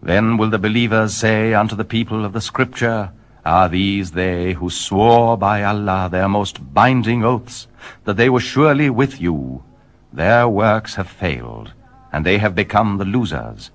Then will the believers say unto the people of the Scripture, Are these they who swore by Allah their most binding oaths, that they were surely with you? Their works have failed, and they have become the losers.